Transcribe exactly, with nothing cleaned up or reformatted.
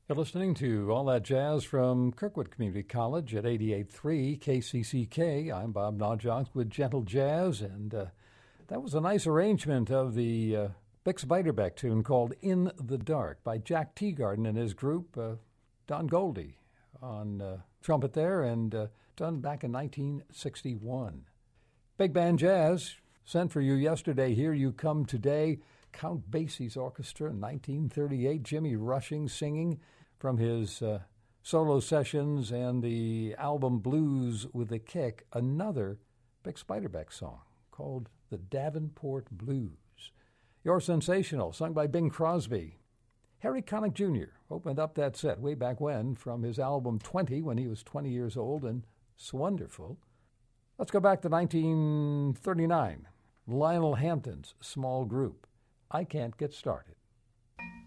You're listening to All That Jazz from Kirkwood Community College at eighty-eight point three K C C K. I'm Bob Nodjock with Gentle Jazz, and uh, that was a nice arrangement of the uh, Bix Beiderbecke tune called In the Dark by Jack Teagarden and his group, uh, Don Goldie on uh, trumpet there, and uh, done back in nineteen sixty-one. Big Band Jazz sent for you yesterday, Here You Come Today, Count Basie's Orchestra, nineteen thirty-eight, Jimmy Rushing singing from his uh, solo sessions and the album Blues with a Kick, another Bix Beiderbecke song called The Davenport Blues. You're Sensational, sung by Bing Crosby. Harry Connick Junior opened up that set way back when from his album twenty, when he was twenty years old, and it's wonderful. Let's go back to nineteen thirty-nine. Lionel Hampton's small group, I Can't Get Started.